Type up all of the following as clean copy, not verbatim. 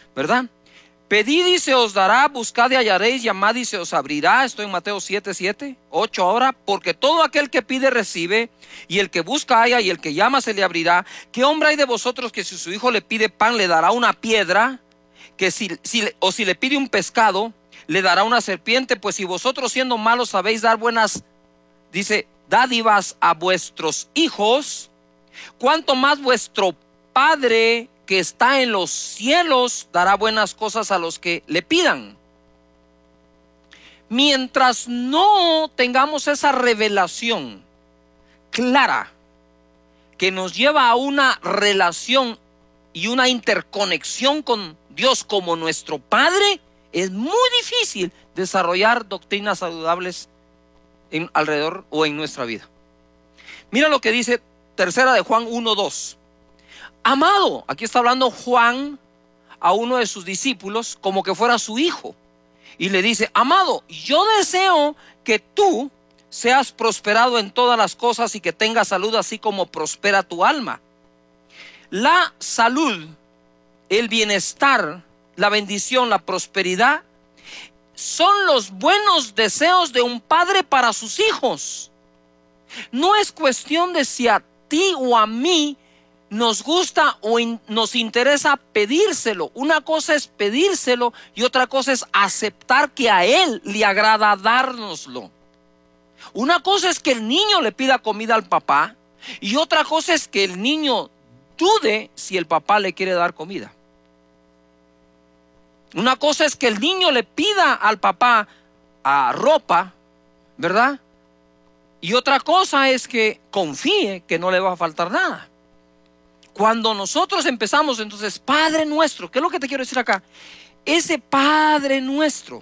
¿verdad? Pedid y se os dará, buscad y hallaréis, llamad y se os abrirá. Estoy en Mateo 7, 8 ahora. Porque todo aquel que pide recibe, y el que busca halla, y el que llama se le abrirá. ¿Qué hombre hay de vosotros que si su hijo le pide pan le dará una piedra? Que si le pide un pescado le dará una serpiente. Pues si vosotros siendo malos sabéis dar buenas, dice, dádivas a vuestros hijos, cuánto más vuestro Padre que está en los cielos dará buenas cosas a los que le pidan. Mientras no tengamos esa revelación clara que nos lleva a una relación y una interconexión con Dios como nuestro Padre, es muy difícil desarrollar doctrinas saludables alrededor o en nuestra vida. Mira lo que dice tercera de Juan 1:2. Amado, aquí está hablando Juan a uno de sus discípulos como que fuera su hijo. Y le dice, amado, yo deseo que tú seas prosperado en todas las cosas y que tengas salud así como prospera tu alma. La salud, el bienestar, la bendición, la prosperidad son los buenos deseos de un padre para sus hijos. No es cuestión de si a ti o a mí nos gusta o nos interesa pedírselo. Una cosa es pedírselo y otra cosa es aceptar que a él le agrada dárnoslo. Una cosa es que el niño le pida comida al papá y otra cosa es que el niño dude si el papá le quiere dar comida. Una cosa es que el niño le pida al papá ropa, ¿verdad? Y otra cosa es que confíe que no le va a faltar nada. Cuando nosotros empezamos, entonces, Padre nuestro, ¿qué es lo que te quiero decir acá? Ese Padre nuestro,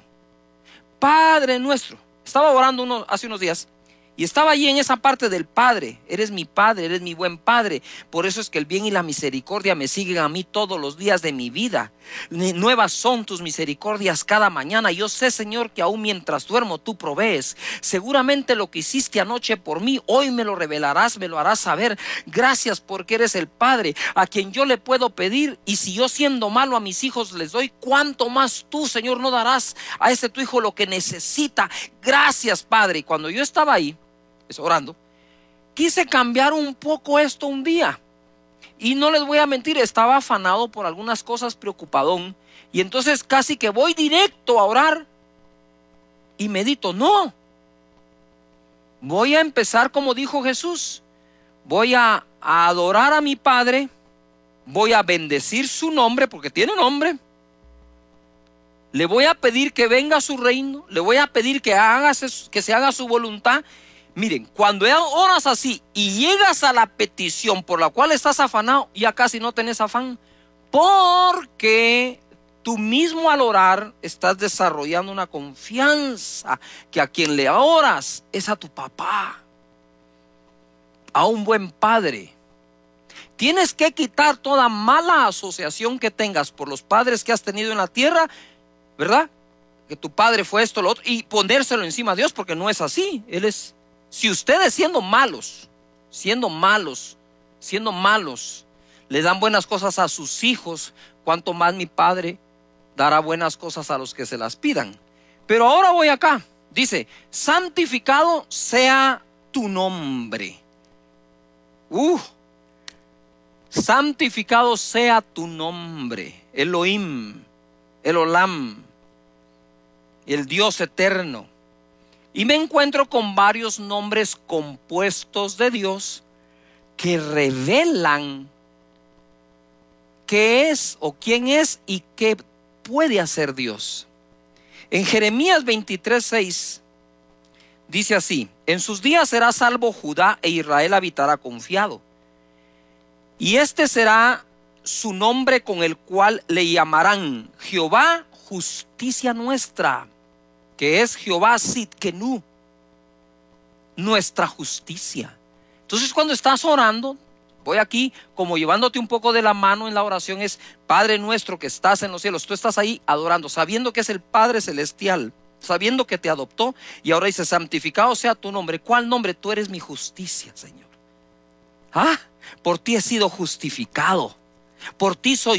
estaba orando hace unos días y estaba allí en esa parte del Padre. Eres mi Padre, eres mi buen Padre. Por eso es que el bien y la misericordia me siguen a mí todos los días de mi vida. Nuevas son tus misericordias cada mañana. Yo sé, Señor, que aún mientras duermo tú provees. Seguramente lo que hiciste anoche por mí, hoy me lo revelarás, me lo harás saber. Gracias porque eres el Padre a quien yo le puedo pedir. Y si yo siendo malo a mis hijos les doy, ¿cuánto más tú, Señor, no darás a ese tu hijo lo que necesita? Gracias, Padre. Y cuando yo estaba ahí orando, quise cambiar un poco esto un día. Y no les voy a mentir, estaba afanado por algunas cosas, preocupadón. Y entonces casi que voy directo a orar y medito. No, voy a empezar como dijo Jesús. Voy a adorar a mi Padre. Voy a bendecir su nombre porque tiene nombre. Le voy a pedir que venga a su reino. Le voy a pedir que se haga su voluntad. Miren, cuando oras así y llegas a la petición por la cual estás afanado, ya casi no tenés afán, porque tú mismo al orar estás desarrollando una confianza que a quien le oras es a tu papá, a un buen padre. Tienes que quitar toda mala asociación que tengas por los padres que has tenido en la tierra, ¿verdad? Que tu padre fue esto, lo otro, y ponérselo encima a Dios, porque no es así. Si ustedes siendo malos, le dan buenas cosas a sus hijos, cuánto más mi Padre dará buenas cosas a los que se las pidan. Pero ahora voy acá, dice, santificado sea tu nombre. Santificado sea tu nombre, Elohim, el Olam, el Dios eterno. Y me encuentro con varios nombres compuestos de Dios que revelan qué es o quién es y qué puede hacer Dios. En Jeremías 23:6 dice así: en sus días será salvo Judá e Israel habitará confiado. Y este será su nombre con el cual le llamarán Jehová, justicia nuestra, que es Jehová Sidkenu, nuestra justicia. Entonces cuando estás orando, voy aquí como llevándote un poco de la mano en la oración, es Padre nuestro que estás en los cielos. Tú estás ahí adorando, sabiendo que es el Padre celestial, sabiendo que te adoptó, y ahora dice, santificado sea tu nombre. ¿Cuál nombre? Tú eres mi justicia, Señor. Por ti he sido justificado, por ti soy